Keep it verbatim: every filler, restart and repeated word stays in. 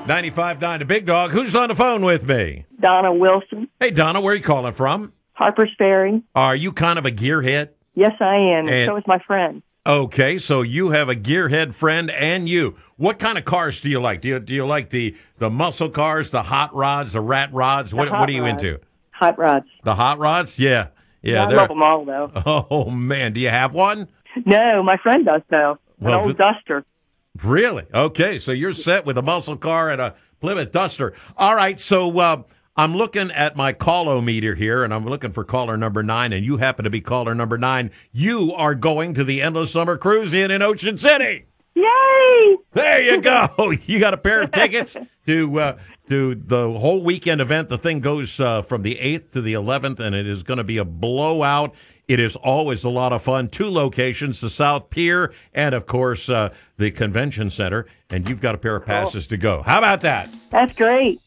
ninety-five point nine, the Big Dog. Who's on the phone with me? Donna Wilson, Hey, Donna, where are you calling from? Harper's Ferry. Are you kind of a gearhead? Yes, I am. And- so is my friend. Okay, so you have a gearhead friend and you. What kind of cars do you like? Do you do you like the, the muscle cars, the hot rods, the rat rods? What hot what are you rods. into? Hot rods. The hot rods? Yeah. Yeah, I they're love them all, though. Oh man, do you have one? No, my friend does, though. Well, An old the- Duster. Really? Okay, so you're set with a muscle car and a Plymouth Duster. All right, so uh, I'm looking at my call-o-meter here, and I'm looking for caller number nine, and you happen to be caller number nine. You are going to the Endless Summer Cruise Inn in Ocean City. Yay! There you go. You got a pair of tickets to uh, to the whole weekend event. The thing goes uh, from the eighth to the eleventh, and it is going to be a blowout. It is always a lot of fun. Two locations, the South Pier and, of course, uh, the Convention Center. And you've got a pair of passes to go. How about that? That's great.